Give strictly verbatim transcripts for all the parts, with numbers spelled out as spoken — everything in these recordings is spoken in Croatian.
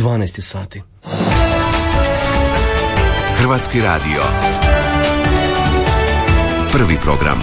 dvanaest sati. Hrvatski radio. Prvi program.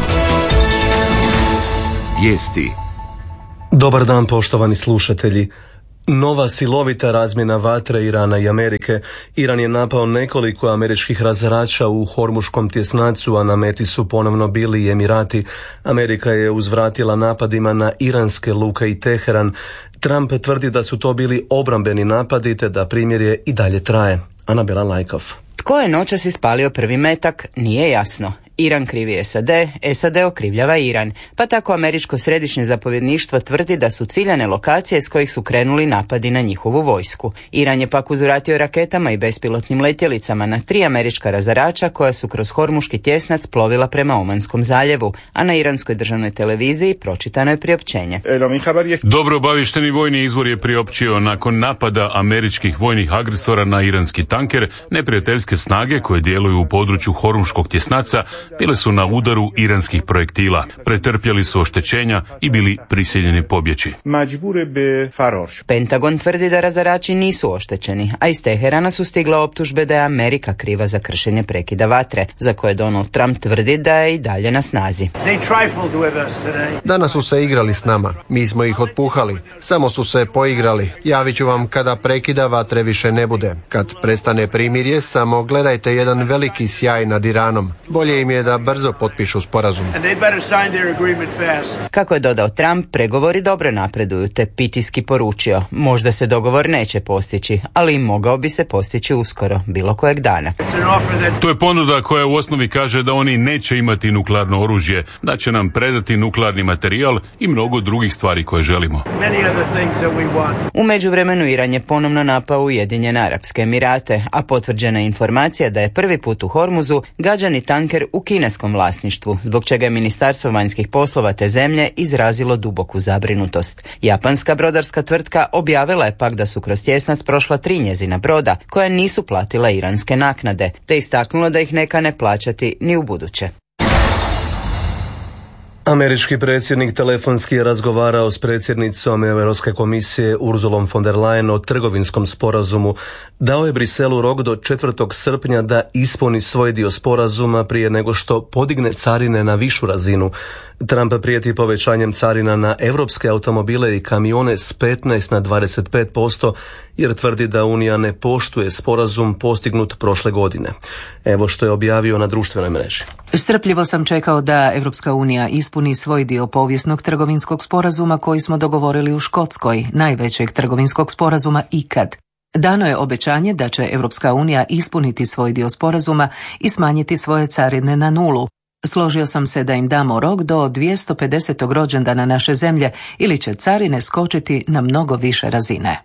Vijesti. Dobar dan, poštovani slušatelji. Nova silovita razmjena vatre Irana i Amerike. Iran je napao nekoliko američkih razarača u Hormuškom tjesnacu, a na meti su ponovno bili i Emirati. Amerika je uzvratila napadima na iranske luke i Teheran. Trump tvrdi da su to bili obrambeni napadi te da primirje i dalje traje. Anabela Lajkov. Tko je noćas ispalio prvi metak, nije jasno. Iran krivi S A D, S A D okrivljava Iran, pa tako američko središnje zapovjedništvo tvrdi da su ciljane lokacije s kojih su krenuli napadi na njihovu vojsku. Iran je pak uzvratio raketama i bespilotnim letjelicama na tri američka razarača koja su kroz Hormuški tjesnac plovila prema Omanskom zaljevu, a na iranskoj državnoj televiziji pročitano je priopćenje. Dobro obaviješteni vojni izvor je priopćio nakon napada američkih vojnih agresora na iranski tanker, neprijateljske snage koje djeluju u području Hormuškog tjesnaca bile su na udaru iranskih projektila, pretrpjeli su oštećenja i bili prisiljeni pobjeći. Pentagon tvrdi da razarači nisu oštećeni, a iz Teherana su stigle optužbe da je Amerika kriva za kršenje prekida vatre, za koje Donald Trump tvrdi da je i dalje na snazi. Danas su se igrali s nama, mi smo ih otpuhali, samo su se poigrali. Javit ću vam kada prekida vatre više ne bude. Kad prestane primirje, samo gledajte jedan veliki sjaj nad Iranom. Bolje im je da brzo potpišu sporazum. Kako je dodao Trump, pregovori dobro napreduju, te pitijski poručio. Možda se dogovor neće postići, ali i mogao bi se postići uskoro, bilo kojeg dana. To je ponuda koja u osnovi kaže da oni neće imati nuklearno oružje, da će nam predati nuklearni materijal i mnogo drugih stvari koje želimo. U međuvremenu Iran je ponovno napao Ujedinjene Arapske Emirate, a potvrđena je informacija da je prvi put u Hormuzu gađani tanker u kineskom vlasništvu, zbog čega je Ministarstvo vanjskih poslova te zemlje izrazilo duboku zabrinutost. Japanska brodarska tvrtka objavila je pak da su kroz tjesnac prošla tri njezina broda koja nisu platila iranske naknade, te istaknulo da ih ne kane plaćati ni u buduće. Američki predsjednik telefonski je razgovarao s predsjednicom Europske komisije Ursulom von der Leyen o trgovinskom sporazumu. Dao je Briselu rok do četvrtog srpnja da ispuni svoj dio sporazuma prije nego što podigne carine na višu razinu. Trump prijeti povećanjem carina na europske automobile i kamione s petnaest na dvadeset pet posto jer tvrdi da Unija ne poštuje sporazum postignut prošle godine. Evo što je objavio na društvenoj mreži. Strpljivo sam čekao da Europska unija ispuni svoj dio povijesnog trgovinskog sporazuma koji smo dogovorili u Škotskoj, najvećeg trgovinskog sporazuma ikad. Dano je obećanje da će Europska unija ispuniti svoj dio sporazuma i smanjiti svoje carine na nulu. Složio sam se da im damo rok do dvjesto pedesetog rođendana naše zemlje ili će carine skočiti na mnogo više razine.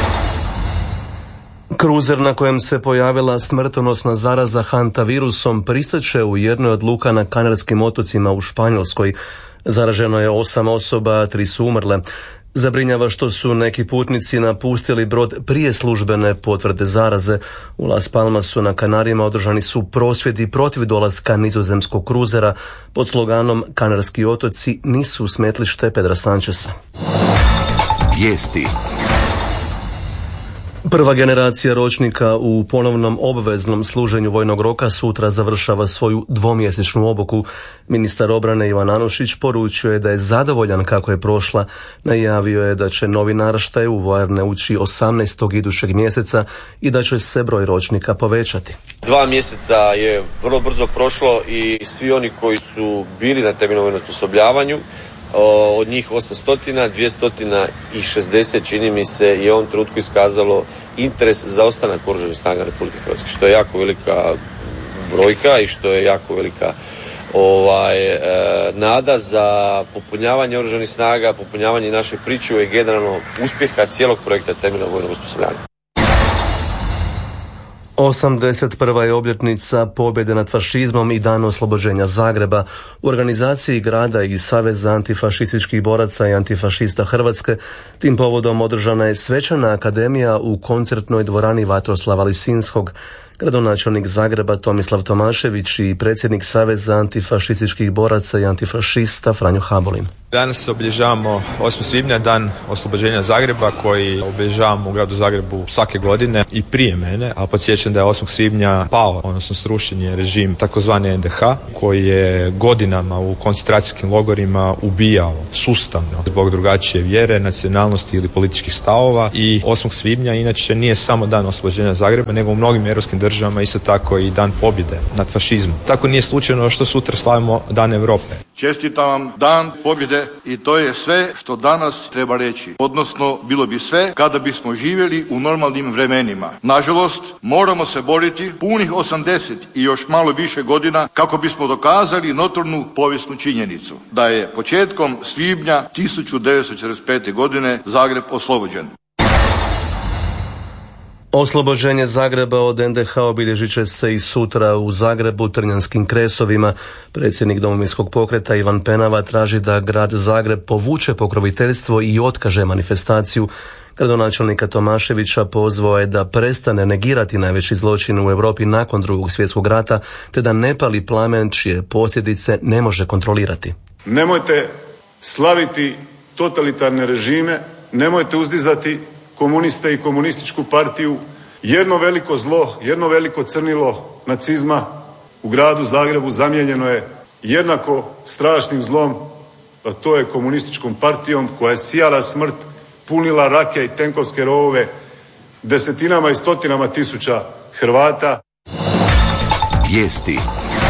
Kruzer na kojem se pojavila smrtonosna zaraza hantavirusom pristaće u jednoj od luka na Kanarskim otocima u Španjolskoj. Zaraženo je osam osoba, tri su umrle. Zabrinjava što su neki putnici napustili brod prije službene potvrde zaraze. U Las Palmasu na Kanarima održani su prosvjedi protiv dolaska nizozemskog kruzera pod sloganom Kanarski otoci nisu smetlište Pedra Sancheza. Vijesti. Prva generacija ročnika u ponovnom obveznom služenju vojnog roka sutra završava svoju dvomjesečnu obuku. Ministar obrane Ivan Anušić poručio je da je zadovoljan kako je prošla. Najavio je da će novi naraštaj u vojarne ući osamnaestog idućeg mjeseca i da će se broj ročnika povećati. Dva mjeseca je vrlo brzo prošlo i svi oni koji su bili na temeljnom vojnom osposobljavanju, od njih osamsto, dvjesto šezdeset čini mi se je u ovom trenutku iskazalo interes za ostanak Oružanih snaga Republike Hrvatske, što je jako velika brojka i što je jako velika ovaj, e, nada za popunjavanje Oružanih snaga, popunjavanje naše pričuve i generalno uspjeha cijelog projekta temeljnog vojnog osposobljavanja. osamdeset prva je obljetnica pobjede nad fašizmom i dan oslobođenja Zagreba. U organizaciji grada i Saveza antifašističkih boraca i antifašista Hrvatske tim povodom održana je svečana akademija u koncertnoj dvorani Vatroslava Lisinskog. Gradonačelnik Zagreba Tomislav Tomašević i predsjednik Saveza antifašističkih boraca i antifašista Franjo Habolin. Danas obilježavamo osmog svibnja, dan oslobođenja Zagreba, koji obilježavamo u gradu Zagrebu svake godine i prije mene, a podsjećam da je osmog svibnja pao, odnosno srušen je režim takozvani en de ha, koji je godinama u koncentracijskim logorima ubijao sustavno zbog drugačije vjere, nacionalnosti ili političkih stavova. I osmog svibnja inače nije samo dan oslobođenja Zagreba, nego u mnogim europskim državama isto tako i dan pobjede nad fašizmom. Tako nije slučajno što sutra slavimo Dan Europe. Čestitam vam Dan pobjede i to je sve što danas treba reći. Odnosno, bilo bi sve kada bismo živjeli u normalnim vremenima. Nažalost, moramo se boriti punih osamdeset i još malo više godina kako bismo dokazali notornu povijesnu činjenicu da je početkom svibnja tisuću devetsto četrdeset pete. godine Zagreb oslobođen. Oslobođenje Zagreba od en de ha obilježit će se i sutra u Zagrebu Trnjanskim kresovima. Predsjednik Domovinskog pokreta Ivan Penava traži da grad Zagreb povuče pokroviteljstvo i otkaže manifestaciju. Gradonačelnika Tomaševića pozvao je da prestane negirati najveći zločin u Europi nakon Drugog svjetskog rata, te da ne pali plamen čije posljedice ne može kontrolirati. Nemojte slaviti totalitarne režime, nemojte uzdizati komuniste i komunističku partiju. Jedno veliko zlo, jedno veliko crnilo nacizma u gradu Zagrebu zamijenjeno je jednako strašnim zlom, a to je komunističkom partijom koja je sijala smrt, punila rake i tenkovske rovove desetinama i stotinama tisuća Hrvata. Vijesti.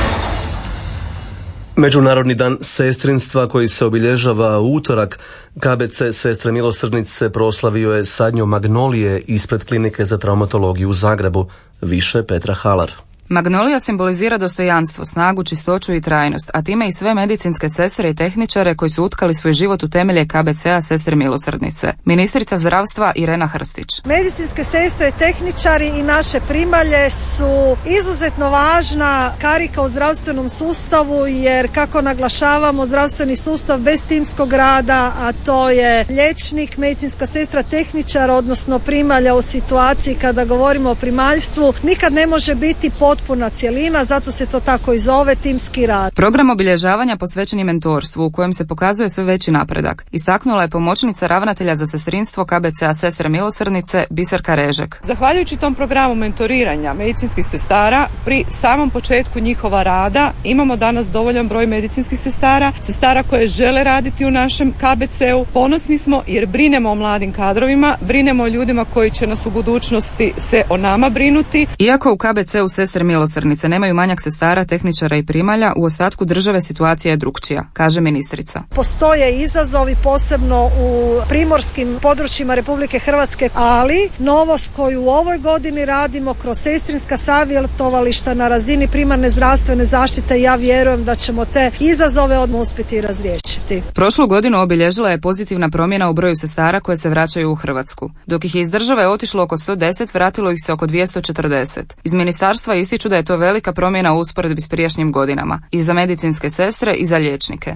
Međunarodni dan sestrinstva koji se obilježava u utorak, ka be ce Sestre milosrdnice proslavio je sadnju magnolije ispred klinike za traumatologiju u Zagrebu. Više Petra Halar. Magnolija simbolizira dostojanstvo, snagu, čistoću i trajnost, a time i sve medicinske sestre i tehničare koji su utkali svoj život u temelje ka be ce-a Sestre milosrdnice. Ministrica zdravstva Irena Hrstić. Medicinske sestre, tehničari i naše primalje su izuzetno važna karika u zdravstvenom sustavu, jer kako naglašavamo, zdravstveni sustav bez timskog rada, a to je liječnik, medicinska sestra, tehničar, odnosno primalja u situaciji kada govorimo o primaljstvu, nikad ne može biti potpuno potpuna cjelina, zato se to tako i zove, timski rad. Program obilježavanja posvećen je mentorstvu u kojem se pokazuje sve veći napredak. Istaknula je pomoćnica ravnatelja za sestrinstvo ka be ce-a Sestre milosrdnice Biserka Režek. Zahvaljujući tom programu mentoriranja medicinskih sestara, pri samom početku njihova rada imamo danas dovoljan broj medicinskih sestara, sestara koje žele raditi u našem ka be ce-u. Ponosni smo jer brinemo o mladim kadrovima, brinemo o ljudima koji će nas u budućnosti se o nama brinuti. Iako u ka be ce-u Sestre milosrdnice nemaju manjak sestara, tehničara i primalja, u ostatku države situacija je drukčija, kaže ministrica. Postoje izazovi posebno u primorskim područjima Republike Hrvatske, ali novost koju u ovoj godini radimo kroz sestrinska savjetovališta na razini primarne zdravstvene zaštite, ja vjerujem da ćemo te izazove odmah uspjeti razriješiti. Prošlu godinu obilježila je pozitivna promjena u broju sestara koje se vraćaju u Hrvatsku. Dok ih je iz države otišlo oko sto deset, vratilo ih se oko dvjesto četrdeset. Iz ministarstva ističu da je to velika promjena u usporedbi s prijašnjim godinama, i za medicinske sestre i za liječnike.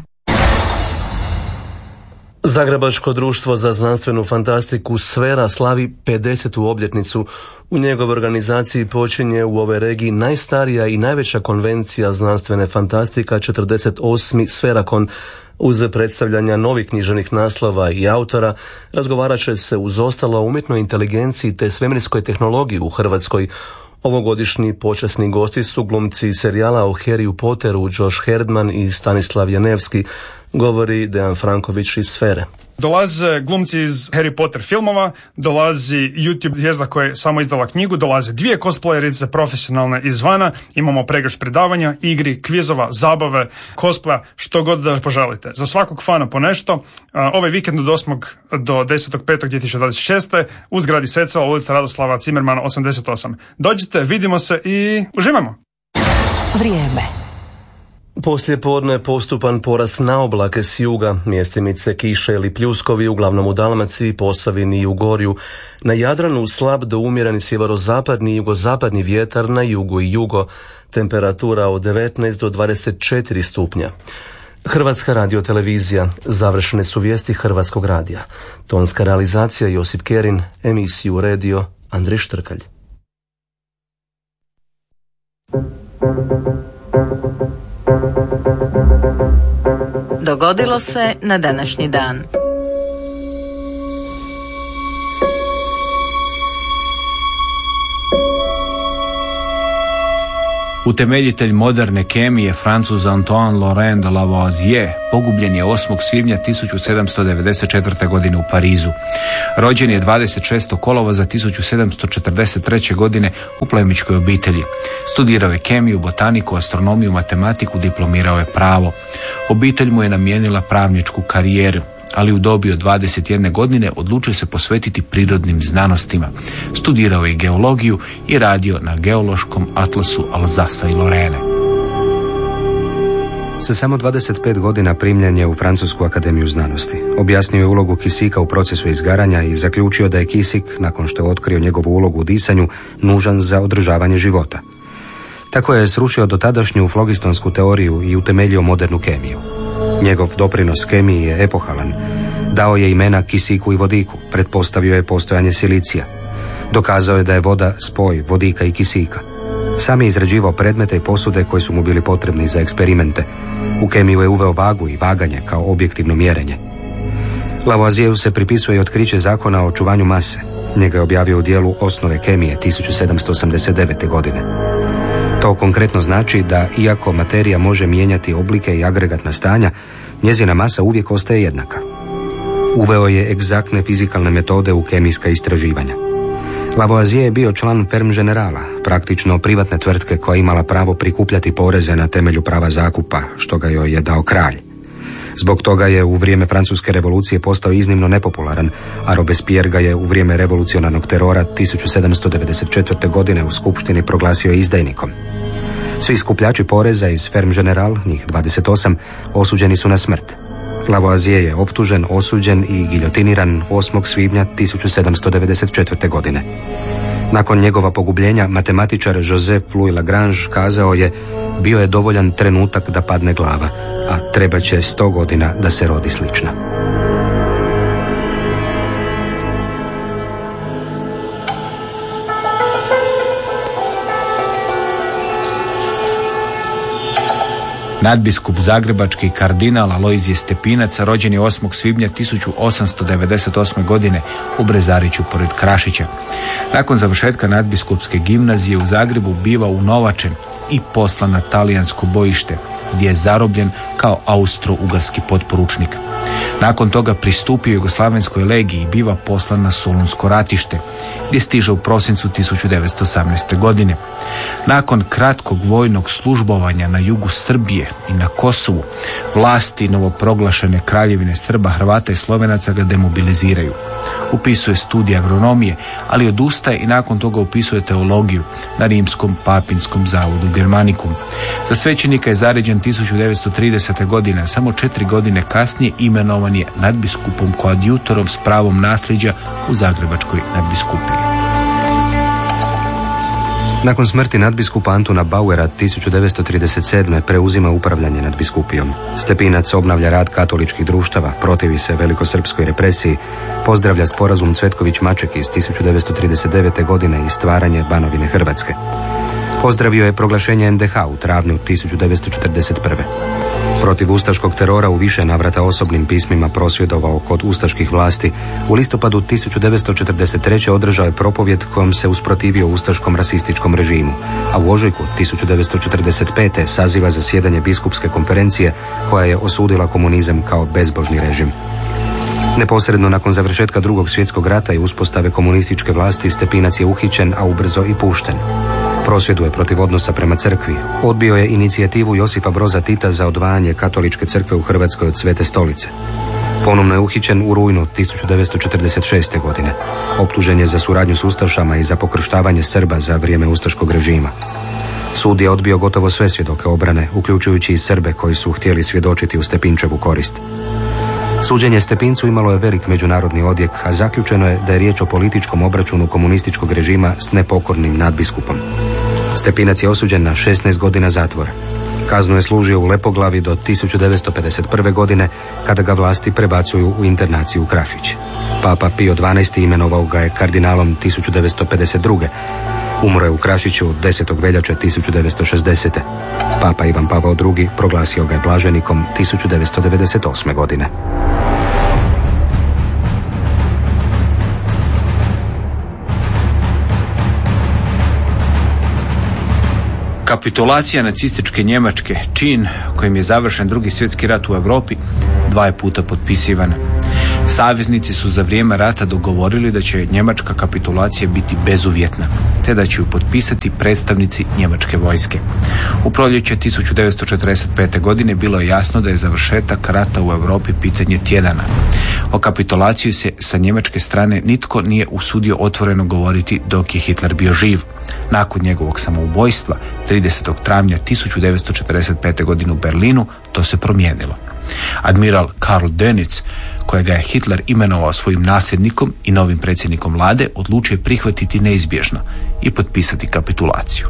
Zagrebačko društvo za znanstvenu fantastiku Sfera slavi pedesetu obljetnicu. U njegovoj organizaciji počinje u ovoj regiji najstarija i najveća konvencija znanstvene fantastika, četrdeset osmi Sferakon. Uz predstavljanja novih književnih naslova i autora, razgovarat će se uz ostalo o umjetnoj inteligenciji te svemirskoj tehnologiji u Hrvatskoj. Ovogodišnji počasni gosti su glumci serijala o Harryu Potteru Josh Herdman i Stanislav Janevski, govori Dejan Franković iz Sfere. Dolaze glumci iz Harry Potter filmova, dolazi YouTube zvijezda koja je samo izdala knjigu, dolaze dvije cosplayerice profesionalne izvana, imamo pregršt predavanja, igri, kvizova, zabave, cosplaya, što god da poželite. Za svakog fana po nešto. Ovaj vikend od osmog do desetog petog dvije tisuće dvadeset šeste u zgradi Secela, ulica Radoslava Cimermana osamdeset osam. Dođite, vidimo se i uživamo! Vrijeme. Poslije podne postupan porast na oblake s juga, mjestimice kiše ili pljuskovi uglavnom u Dalmaciji, Posavini i Ugorju. Na Jadranu slab do umjereni sjeverozapadni i jugozapadni vjetar, na jugu i jugo, temperatura od devetnaest do dvadeset četiri stupnja. Hrvatska radiotelevizija, završene su vijesti Hrvatskog radija. Tonska realizacija Josip Kerin, emisiju uredio Andrej Štrkalj. Dogodilo se na današnji dan. Utemeljitelj moderne kemije, Francuz Antoine Laurent de Lavoisier, pogubljen je osmog svibnja tisuću sedamsto devedeset četvrte. godine u Parizu. Rođen je dvadeset šestog kolovoza tisuću sedamsto četrdeset treće. godine u plemićkoj obitelji. Studirao je kemiju, botaniku, astronomiju, matematiku, diplomirao je pravo. Obitelj mu je namijenila pravničku karijeru, ali u dobi od dvadeset jedne godine odlučio se posvetiti prirodnim znanostima. Studirao je geologiju i radio na geološkom atlasu Alzasa i Lorene. Sa samo dvadeset pet godina primljen je u Francusku akademiju znanosti. Objasnio je ulogu kisika u procesu izgaranja i zaključio da je kisik, nakon što je otkrio njegovu ulogu u disanju, nužan za održavanje života. Tako je srušio dotadašnju flogistonsku teoriju i utemeljio modernu kemiju. Njegov doprinos kemiji je epohalan. Dao je imena kisiku i vodiku, pretpostavio je postojanje silicija. Dokazao je da je voda spoj vodika i kisika. Sam je izrađivao predmete i posude koji su mu bili potrebni za eksperimente. U kemiju je uveo vagu i vaganje kao objektivno mjerenje. Lavoisieru se pripisuje i otkriće zakona o očuvanju mase. Njega je objavio u dijelu Osnove kemije tisuću sedamsto osamdeset devete. godine. To konkretno znači da, iako materija može mijenjati oblike i agregatna stanja, njezina masa uvijek ostaje jednaka. Uveo je egzaktne fizikalne metode u kemijska istraživanja. Lavoisier je bio član Ferme Generala, praktično privatne tvrtke koja imala pravo prikupljati poreze na temelju prava zakupa, što ga joj je dao kralj. Zbog toga je u vrijeme Francuske revolucije postao iznimno nepopularan, a Robespierre ga je u vrijeme revolucionarnog terora tisuću sedamsto devedeset četvrte. godine u skupštini proglasio izdajnikom. Svi skupljači poreza iz Ferme General, njih dvadeset osam, osuđeni su na smrt. Lavoisier je optužen, osuđen i giljotiniran osmog svibnja tisuću sedamsto devedeset četvrte. godine. Nakon njegova pogubljenja, matematičar Joseph Louis Lagrange kazao je: bio je dovoljan trenutak da padne glava, a treba će sto godina da se rodi slična. Nadbiskup zagrebački kardinal Alojzije Stepinac rođen je osmog svibnja tisuću osamsto devedeset osme. godine u Brezariću pored Krašića. Nakon završetka nadbiskupske gimnazije u Zagrebu biva unovačen i poslan na talijansko bojište, gdje je zarobljen kao austro-ugarski potporučnik. Nakon toga pristupio Jugoslavenskoj legiji i biva poslan na Solunsko ratište, gdje stiže u prosincu tisuću devetsto osamnaeste. godine. Nakon kratkog vojnog službovanja na jugu Srbije i na Kosovu, vlasti novoproglašene Kraljevine Srba, Hrvata i Slovenaca ga demobiliziraju. Upisuje studij agronomije, ali odustaje i nakon toga upisuje teologiju na Rimskom papinskom zavodu Germanicum. Za svećenika je zaređen tisuću devetsto tridesete. godine, samo četiri godine kasnije imenovan je nadbiskupom koadjutorom s pravom nasljeđa u Zagrebačkoj nadbiskupiji. Nakon smrti nadbiskupa Antuna Bauera tisuću devetsto trideset sedme. preuzima upravljanje nad biskupijom. Stepinac obnavlja rad katoličkih društava, protivi se velikosrpskoj represiji, pozdravlja sporazum Cvetković-Maček iz tisuću devetsto trideset devete. godine i stvaranje Banovine Hrvatske. Pozdravio je proglašenje en de ha u travnju tisuću devetsto četrdeset prve. Protiv ustaškog terora u više navrata osobnim pismima prosvjedovao kod ustaških vlasti. U listopadu tisuću devetsto četrdeset treće. održao je propovjed kojom se usprotivio ustaškom rasističkom režimu, a u ožujku tisuću devetsto četrdeset pete. saziva zasjedanje biskupske konferencije koja je osudila komunizam kao bezbožni režim. Neposredno nakon završetka Drugog svjetskog rata i uspostave komunističke vlasti Stepinac je uhićen, a ubrzo i pušten. Prosvjeduje protiv odnosa prema crkvi. Odbio je inicijativu Josipa Broza Tita za odvajanje katoličke crkve u Hrvatskoj od Svete Stolice. Ponovno je uhićen u rujnu tisuću devetsto četrdeset šeste. godine. Optužen je za suradnju s ustašama i za pokrštavanje Srba za vrijeme ustaškog režima. Sud je odbio gotovo sve svjedoke obrane, uključujući i Srbe koji su htjeli svjedočiti u Stepinčevu korist. Suđenje Stepincu imalo je velik međunarodni odjek, a zaključeno je da je riječ o političkom obračunu komunističkog režima s nepokornim nadbiskupom. Stepinac je osuđen na šesnaest godina zatvora. Kaznu je služio u Lepoglavi do tisuću devetsto pedeset prve. godine, kada ga vlasti prebacuju u internaciju u Krašić. Papa Pio dvanaesti. imenovao ga je kardinalom tisuću devetsto pedeset druge. Umro je u Krašiću desetog veljače tisuću devetsto šezdesete. Papa Ivan Pavao drugi proglasio ga je blaženikom tisuću devetsto devedeset osme. godine. Kapitulacija nacističke Njemačke, čin kojim je završen drugi svjetski rat u Europi, dva je puta potpisivana. Saveznici su za vrijeme rata dogovorili da će njemačka kapitulacija biti bezuvjetna, te da će ju potpisati predstavnici njemačke vojske. U proljeće tisuću devetsto četrdeset pete. godine bilo je jasno da je završetak rata u Europi pitanje tjedana. O kapitulaciji se sa njemačke strane nitko nije usudio otvoreno govoriti dok je Hitler bio živ. Nakon njegovog samoubojstva tridesetog travnja tisuću devetsto četrdeset pete. godine u Berlinu to se promijenilo. Admiral Karl Dönitz, kojega je Hitler imenovao svojim nasljednikom i novim predsjednikom vlade, odlučio je prihvatiti neizbježno i potpisati kapitulaciju.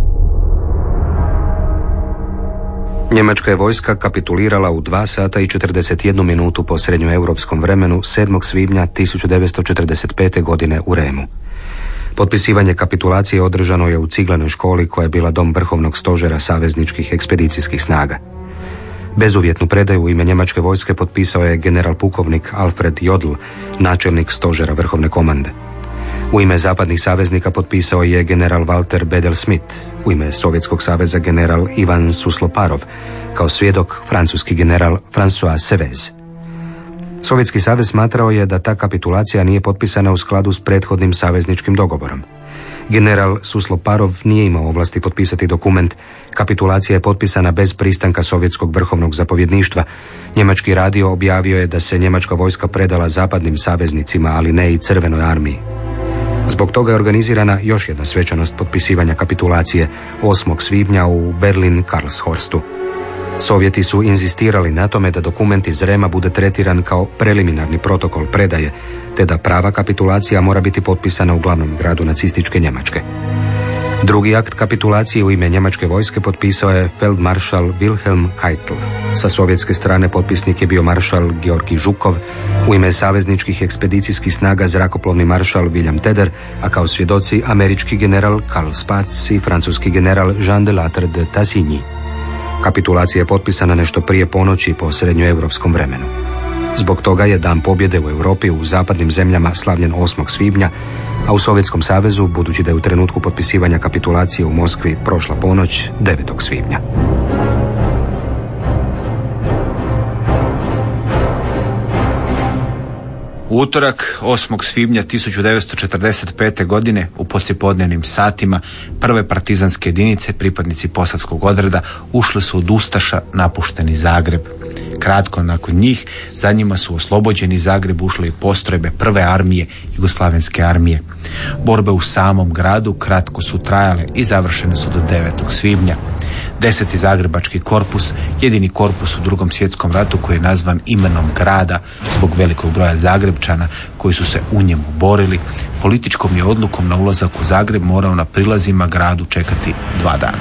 Njemačka je vojska kapitulirala u dva sata i četrdeset jednu minutu po srednjoeuropskom vremenu sedmog svibnja tisuću devetsto četrdeset pete. godine u Remu. Potpisivanje kapitulacije održano je u ciglenoj školi koja je bila dom vrhovnog stožera savezničkih ekspedicijskih snaga. Bezuvjetnu predaju u ime njemačke vojske potpisao je general pukovnik Alfred Jodl, načelnik stožera vrhovne komande. U ime zapadnih saveznika potpisao je general Walter Bedel-Smith, u ime Sovjetskog saveza general Ivan Susloparov, kao svjedok francuski general François Sevez. Sovjetski savez smatrao je da ta kapitulacija nije potpisana u skladu s prethodnim savezničkim dogovorom. General Susloparov nije imao ovlasti potpisati dokument. Kapitulacija je potpisana bez pristanka sovjetskog vrhovnog zapovjedništva. Njemački radio objavio je da se njemačka vojska predala zapadnim saveznicima, ali ne i Crvenoj armiji. Zbog toga je organizirana još jedna svečanost potpisivanja kapitulacije osmog svibnja u Berlin-Karlshorstu. Sovjeti su inzistirali na tome da dokument iz Rema bude tretiran kao preliminarni protokol predaje, te da prava kapitulacija mora biti potpisana u glavnom gradu nacističke Njemačke. Drugi akt kapitulacije u ime njemačke vojske potpisao je feldmaršal Wilhelm Keitel. Sa sovjetske strane potpisnik je bio maršal Georgi Žukov, u ime savezničkih ekspedicijskih snaga zrakoplovni maršal William Teder, a kao svjedoci američki general Karl Spaatz i francuski general Jean de Lattre de Tassigny. Kapitulacija je potpisana nešto prije ponoći po srednjoeuropskom vremenu. Zbog toga je Dan pobjede u Europi u zapadnim zemljama slavljen osmog svibnja, a u Sovjetskom savezu, budući da je u trenutku potpisivanja kapitulacije u Moskvi prošla ponoć, devetog svibnja. U utorak, osmog svibnja tisuću devetsto četrdeset pete. godine, u poslijepodnevnim satima, prve partizanske jedinice, pripadnici posavskog odreda, ušle su od ustaša napušteni Zagreb. Kratko nakon njih, za njima su oslobođeni Zagreb ušle i postrojbe prve armije, Jugoslavenske armije. Borbe u samom gradu kratko su trajale i završene su do devetog svibnja. Deseti zagrebački korpus, jedini korpus u drugom svjetskom ratu koji je nazvan imenom grada zbog velikog broja Zagrebčana koji su se u njemu borili, političkom je odlukom na ulazak u Zagreb morao na prilazima gradu čekati dva dana.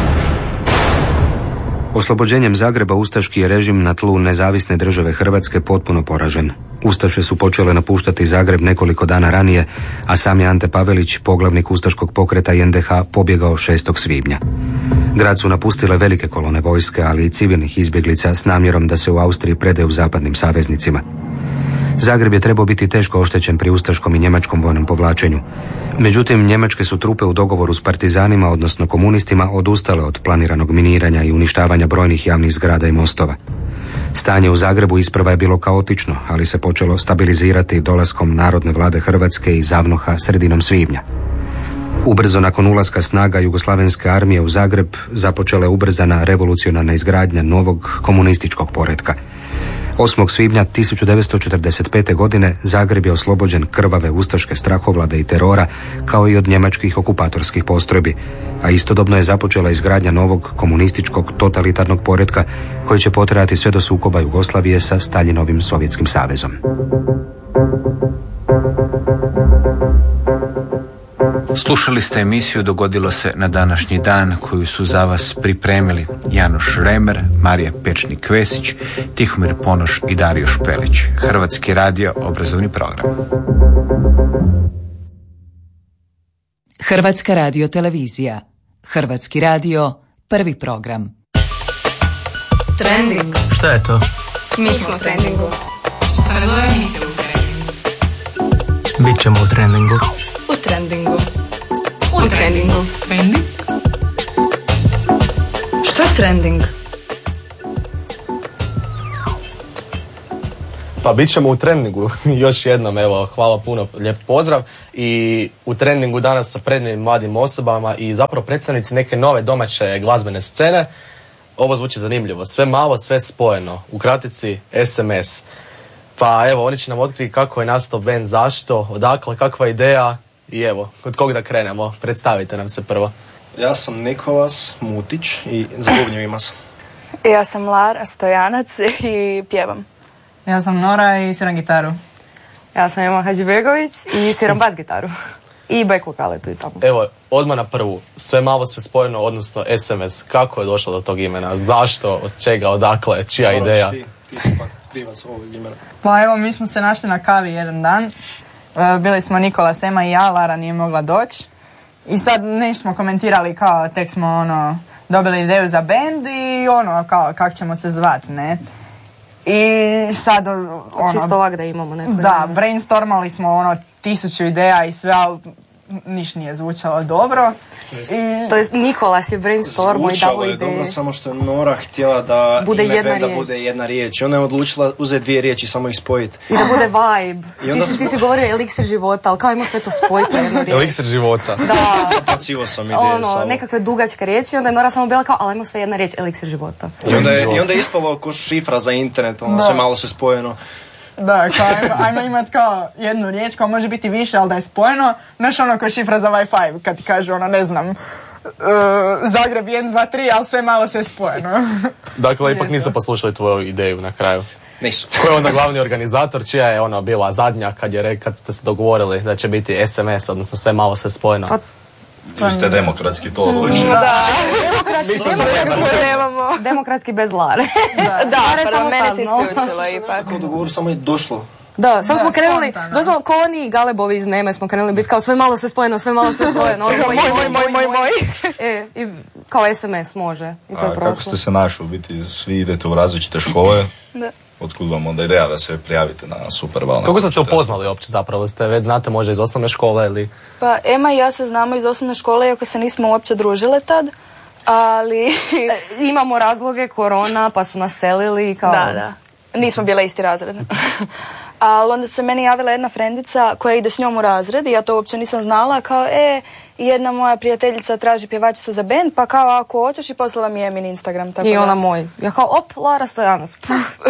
Oslobođenjem Zagreba ustaški je režim na tlu nezavisne države Hrvatske potpuno poražen. Ustaše su počele napuštati Zagreb nekoliko dana ranije, a sam je Ante Pavelić, poglavnik ustaškog pokreta i en de ha, pobjegao šestog svibnja. Grad su napustile velike kolone vojske, ali i civilnih izbjeglica s namjerom da se u Austriji predaju zapadnim saveznicima. Zagreb je trebao biti teško oštećen pri ustaškom i njemačkom vojnom povlačenju. Međutim, njemačke su trupe u dogovoru s partizanima, odnosno komunistima, odustale od planiranog miniranja i uništavanja brojnih javnih zgrada i mostova. Stanje u Zagrebu isprva je bilo kaotično, ali se počelo stabilizirati dolaskom Narodne vlade Hrvatske i ZAVNOH-a sredinom svibnja. Ubrzo nakon ulaska snaga Jugoslavenske armije u Zagreb započela je ubrzana revolucionarna izgradnja novog komunističkog poretka. osmog svibnja tisuću devetsto četrdeset pete. godine Zagreb je oslobođen krvave ustaške strahovlade i terora, kao i od njemačkih okupatorskih postrojbi, a istodobno je započela izgradnja novog komunističkog totalitarnog poretka koji će potrajati sve do sukoba Jugoslavije sa Staljinovim Sovjetskim savezom. Slušali ste emisiju Dogodilo se na današnji dan, koju su za vas pripremili Janoš Remer, Marija Pečnik-Kvesić, Tihomir Ponoš i Dario Špelić. Hrvatski radio, obrazovni program. Hrvatska radio televizija. Hrvatski radio, prvi program. Trending. Šta je to? Mi smo u trendingu. Sredove emisije u trendingu. Bićemo u trendingu. U trendingu. U trendingu. Trending? Što je trending? Pa bit ćemo u trendingu još jednom, evo, hvala puno, lijep pozdrav. I u trendingu danas sa predivnim mladim osobama i zapravo predstavnici neke nove domaće glazbene scene. Ovo zvuči zanimljivo, sve malo, sve spojeno, u kratici es em es. Pa evo, oni će nam otkriti kako je nastao band, zašto, odakle, kakva ideja i evo, kod kog da krenemo, predstavite nam se prvo. Ja sam Nikolas Mutić i za bubnjevima sam. Ja sam Lara Stojanac i pjevam. Ja sam Nora i sviram gitaru. Ja sam Ema Hadžibegović i sviram bas gitaru. I back vokale tu i tamo. Evo, odmah na prvu, sve malo, sve spojeno, odnosno es em es. Kako je došlo do tog imena? Zašto, od čega, odakle, čija Moraš ideja? Ti, ti si pak privac ovog imena. Pa evo, mi smo se našli na kavi jedan dan. Uh, bili smo Nikolas, Ema i ja, Lara nije mogla doći. I sad nešto smo komentirali kao, tek smo ono, dobili ideju za band i ono, kao, kak ćemo se zvati, ne? I sad, ono... Čisto ovak da imamo neko Da, ime. brainstormali smo ono tisuću ideja i sve, ali niš nije zvučalo dobro. I... To je Nikolas je brainstormo i davo ideje. Zvučalo je dobro, samo što je Nora htjela da bude ime jedna benda riječ. bude jedna riječ. I ona je odlučila uzeti dvije riječi i samo ih spojiti. I da bude vibe. I onda ti, si, smo... ti si govorio eliksir života, ali kao ima sve to spojiti u jednu riječ. Eliksir života. Da. Bacivo sam ideje ono, samo. nekakve dugačke riječi, onda je Nora samo bila kao, ali ima sve jedna riječ, eliksir života. I onda je, i onda je ispalo ko šifra za internet, ono, sve malo sve spojeno. Da, kao, ajmo, ajmo imat kao jednu riječ, kao može biti više, ali da je spojeno. Znaš ono ko šifra za Wi-Fi, kad ti kažu ono, ne znam, uh, Zagreb jedan, dva, tri, ali sve malo, sve spojeno. Dakle, ipak nisu poslušali tvoju ideju na kraju. Nisu. Ko je onda glavni organizator, čija je ona bila zadnja kad, je, re- kad ste se dogovorili da će biti es em es, odnosno sve malo, sve spojeno? Pa, Vi ste demokratski to odlučili. Da, demokratski, nemamo. Demokratski bez Lare. Da, da, Lare samo samo mene se saznao. isključilo ipak. Kako dogovor, samo je došlo. Da, samo Da, smo krenuli, spontano. doslovno ko oni i Galebovi iz Neme smo krenuli biti kao sve malo, sve spojeno, sve malo, sve spojeno. Moj, moj, moj, moj, moj, moj. E, i kao es em es može. I to je A prošlo. kako ste se našli? U biti svi idete u različite škole. Da. Otkud vam onda ideja da se prijavite na Superval? Kako ste se upoznali uopće zapravo? Ste već znate možda iz osnovne škole ili... Pa Ema i ja se znamo iz osnovne škole, iako se nismo uopće družile tad. Ali... E, imamo razloge, korona, pa su nas selili kao... Da, da. Nismo bile isti razred. Ali onda se meni javila jedna frendica koja ide s njom u razred i ja to uopće nisam znala. Kao, e, jedna moja prijateljica traži pjevačicu za band, pa kao ako hoćeš, i poslala mi Emin Instagram. Tako I da. ona moj. Ja kao, op, Lara Stojanac.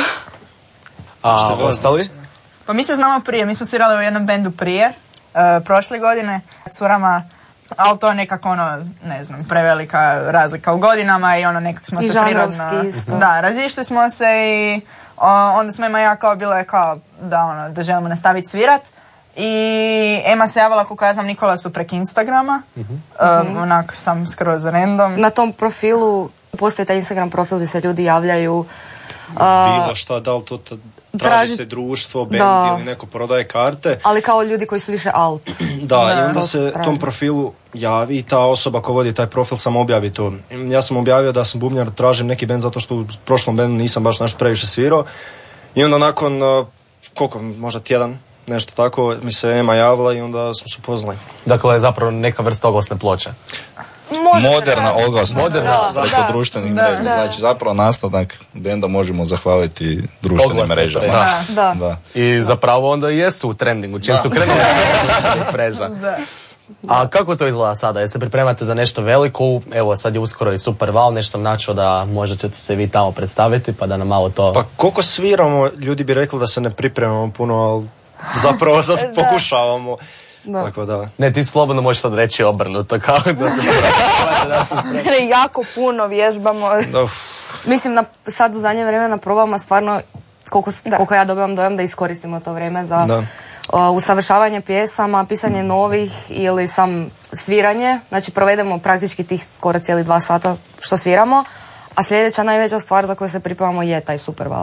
A ostali? Pa mi se znamo prije, mi smo svirali u jednom bendu prije, uh, prošle godine, curama, ali to je nekako ono, ne znam, prevelika razlika u godinama i ono nekako smo I se žanrovski prirodno... isto. Da, razišli smo se i o, onda smo Ema i ja kao bile kao da ono, da želimo nastaviti svirat. I Ema se javila, koliko ja znam, Nikolasu prek Instagrama, Mhm. um, onak sam skroz random. Na tom profilu, postoji taj Instagram profil gdje se ljudi javljaju. Uh, Bilo šta, da li to t- traži traži- se društvo, band Da. ili neko prodaje karte. ali kao ljudi koji su više alt. Da, Da, i onda to se traži. tom profilu javi i ta osoba ko vodi taj profil sam objavi to. Ja sam objavio da sam bubnjar, tražim neki band zato što u prošlom bandu nisam baš nešto previše svirao. I onda nakon, uh, koliko, možda tjedan, nešto tako, mi se Ema javila i onda smo se upoznali. Dakle, zapravo neka vrsta oglasne ploče. Može Moderna se oglasna Moderna, preko da. društvenih Da, mreža. da. Znači, zapravo nastanak benda možemo zahvaliti društvenim Oglasne mrežama. mreže. Da. Da. I zapravo onda jesu u trendingu, čim Da. su krenuli mreža. Da. A kako to izgleda sada? Jel se pripremate za nešto veliko? Evo, sad je uskoro i Superval, nešto sam načuo da možda ćete se vi tamo predstaviti, pa da nam malo to... Pa koliko sviramo, ljudi bi rekli da se ne pripremamo puno, ali zapravo sad Da. pokušavamo. Da. Tako da. Ne, ti slobodno možeš sad reći obrnuto, kao da se... Ne, jako puno vježbamo. Da, uf. Mislim, na, sad u zadnje vrijeme na probama stvarno, koliko, koliko ja dobivam dojam da iskoristimo to vrijeme za Da. uh, usavršavanje pjesama, pisanje novih ili sam sviranje. Znači, provedemo praktički tih skoro cijeli dva sata što sviramo. A sljedeća najveća stvar za koju se pripremamo je taj Superval.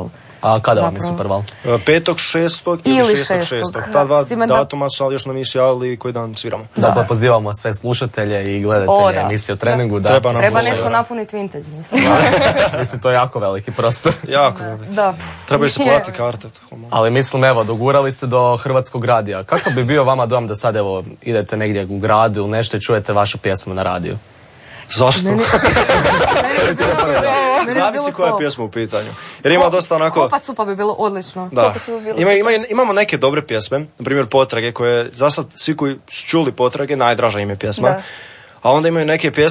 A kada vam je Zapravo. Superval? Petog, šestog Ili ili šestog, šestog. šestog. Ta dva S time da- datuma su, ali još nam nisu javili koji dan sviramo. Dakle, pozivamo sve slušatelje i gledatelje O, da. emisije o treningu. Da, Treba nam Treba slušaju. netko napuniti vintage, mislim. Mislim, to je jako veliki prostor. Jako veliki. Da. Trebaju se platiti karte. Ali mislim, evo, dogurali ste do Hrvatskog radija. Kako bi bio vama dojam da sad, evo, idete negdje u gradu ili nešto i čujete vašu pjesmu na radiju? Zašto? Meni bi Zavisi bilo koja je to. pjesma u pitanju. Jer ima dosta onako... Kopac supa bi bilo odlično. Da. Kopac supa bi bilo Ima, super. ima, imamo neke dobre pjesme, na primjer Potrage, koje za sad svi koji su čuli Potrage, najdraža im je pjesma. Da. A onda imaju neke pjesme